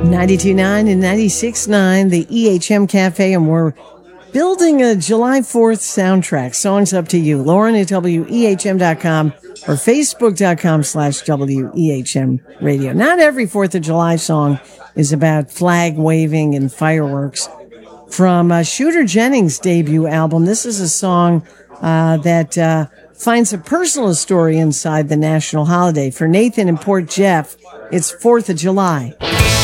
92.9 and 96.9, the EHM Cafe, and we're building a July 4th soundtrack. Songs up to you. Lauren at WEHM.com or Facebook.com/WEHM radio. Not every 4th of July song is about flag waving and fireworks. From Shooter Jennings' debut album, this is a song that finds a personal story inside the national holiday. For Nathan and Port Jeff, it's 4th of July.